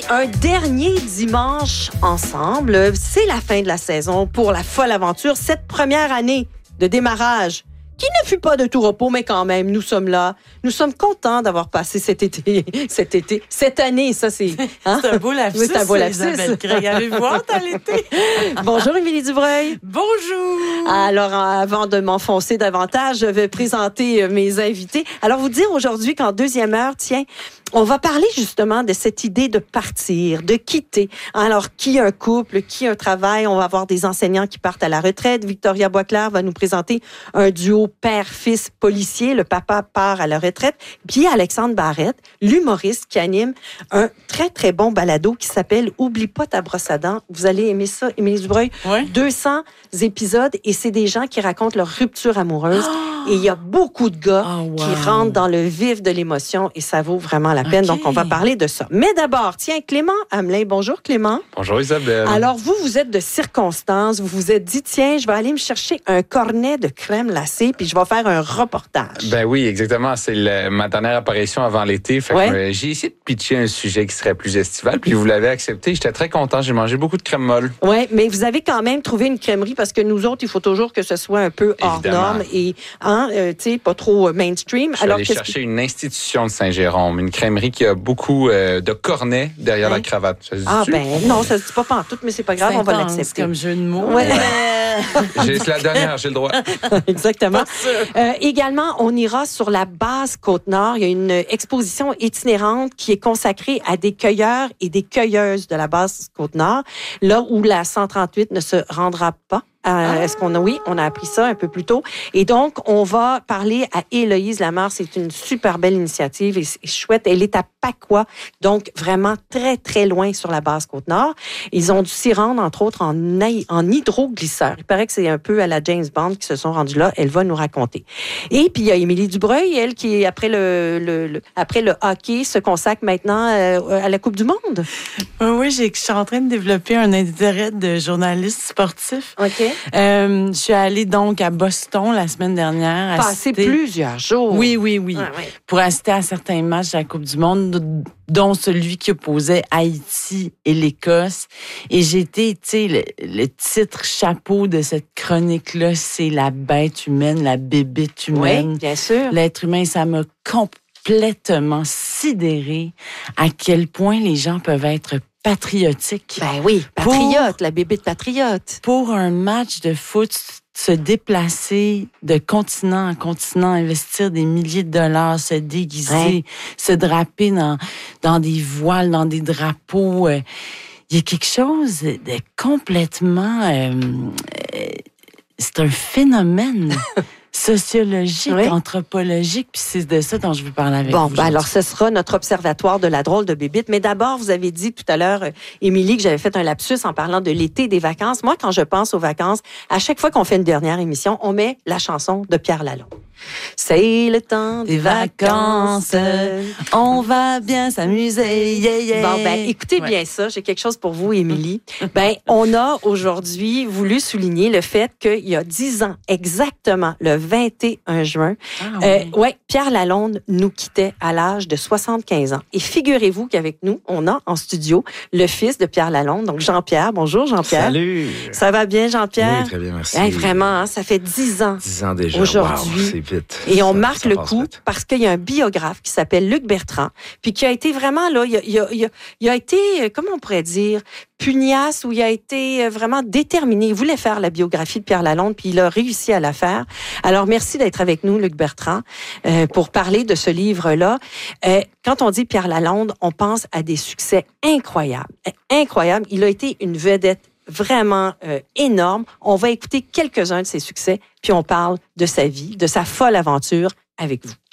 Un dernier dimanche ensemble, c'est la fin de la saison pour la folle aventure, cette première année de démarrage qui ne fut pas de tout repos, mais quand même, nous sommes là. Nous sommes contents d'avoir passé cette année, ça c'est... Hein? C'est un beau lapsus, c'est un beau lapsus. Isabelle Craig. Avez-vous hâte à l'été? Bonjour, Émilie Dubreuil. Bonjour. Alors, avant de m'enfoncer davantage, je vais présenter mes invités. Alors, vous dire aujourd'hui qu'en deuxième heure, tiens, on va parler justement de cette idée de partir, de quitter. Alors, qui un couple, qui un travail. On va avoir des enseignants qui partent à la retraite. Victoria Boisclair va nous présenter un duo père-fils policier. Le papa part à la retraite. Puis Alexandre Barrette, l'humoriste qui anime un très, très bon balado qui s'appelle « Oublie pas ta brosse à dents ». Vous allez aimer ça, Émilie Dubreuil. Ouais. 200 épisodes et c'est des gens qui racontent leur rupture amoureuse. Et il y a beaucoup de gars qui rentrent dans le vif de l'émotion et ça vaut vraiment la peine. Donc, on va parler de ça. Mais d'abord, tiens, Clément Hamelin. Bonjour, Clément. Bonjour, Isabelle. Alors, vous êtes de circonstance. Vous vous êtes dit, tiens, je vais aller me chercher un cornet de crème glacée puis je vais faire un reportage. Ben oui, exactement. C'est ma dernière apparition avant l'été. Fait que j'ai essayé de pitcher un sujet qui serait plus estival puis vous l'avez accepté. J'étais très content. J'ai mangé beaucoup de crème molle. Oui, mais vous avez quand même trouvé une crèmerie parce que nous autres, il faut toujours que ce soit un peu hors norme et tu sais, pas trop mainstream. Je suis allé chercher une institution de Saint-Jérôme, une crèmerie qui a beaucoup de cornets derrière la cravate. Ça se dit-tu? Ben non, ça se dit pas pantoute, mais c'est pas grave, on va l'accepter. Comme jeu de mots. Ouais. C'est la dernière, j'ai le droit. Exactement. Également, on ira sur la base Côte-Nord. Il y a une exposition itinérante qui est consacrée à des cueilleurs et des cueilleuses de la base Côte-Nord, là où la 138 ne se rendra pas. Est-ce qu'on a, oui, on a appris ça un peu plus tôt. Et donc, on va parler à Héloïse Lamarre. C'est une super belle initiative et c'est chouette. Elle est à Pacois, donc vraiment très, très loin sur la base Côte-Nord. Ils ont dû s'y rendre, entre autres, en hydroglisseur. Il paraît que c'est un peu à la James Bond qui se sont rendus là. Elle va nous raconter. Et puis, il y a Émilie Dubreuil, elle, qui, après le hockey, se consacre maintenant à la Coupe du Monde. Oui, je suis en train de développer un intérêt de journaliste sportif. OK. Je suis allée donc à Boston la semaine dernière. Passer plusieurs jours. Oui. Ouais. Pour assister à certains matchs de la Coupe du Monde, dont celui qui opposait Haïti et l'Écosse. Et j'ai été, tu sais, le titre chapeau de cette chronique-là, c'est la bête humaine, la bébête humaine. Oui, bien sûr. L'être humain, ça m'a complètement sidéré à quel point les gens peuvent être patriotique. Ben oui, patriote, la bébête patriote. Pour un match de foot, se déplacer de continent en continent, investir des milliers de dollars, se déguiser, se draper dans des voiles, dans des drapeaux. Il y a quelque chose de complètement... c'est un phénomène sociologique, anthropologique, puis c'est de ça dont je veux parler avec vous. Bon, alors ce sera notre observatoire de la drôle de bébite. Mais d'abord, vous avez dit tout à l'heure, Émilie, que j'avais fait un lapsus en parlant de l'été, des vacances. Moi, quand je pense aux vacances, à chaque fois qu'on fait une dernière émission, on met la chanson de Pierre Lalonde. C'est le temps des vacances, on va bien s'amuser, Bon, ben, écoutez bien ça, j'ai quelque chose pour vous, Émilie. Ben, on a aujourd'hui voulu souligner le fait qu'il y a 10 ans, exactement, le 21 juin, Pierre Lalonde nous quittait à l'âge de 75 ans. Et figurez-vous qu'avec nous, on a en studio le fils de Pierre Lalonde, donc Jean-Pierre. Bonjour, Jean-Pierre. Salut! Ça va bien, Jean-Pierre? Oui, très bien, merci. Vraiment, ça fait 10 ans. 10 ans déjà. Aujourd'hui. Wow, c'est vite. Et on marque le coup parce qu'il y a un biographe qui s'appelle Luc Bertrand, puis qui a été vraiment, là, il a été, comment on pourrait dire, pugnace, où il a été vraiment déterminé. Il voulait faire la biographie de Pierre Lalonde, puis il a réussi à la faire. Alors, merci d'être avec nous, Luc Bertrand, pour parler de ce livre-là. Quand on dit Pierre Lalonde, on pense à des succès incroyables. Incroyables. Il a été une vedette vraiment énorme. On va écouter quelques-uns de ses succès, puis on parle de sa vie, de sa folle aventure avec vous.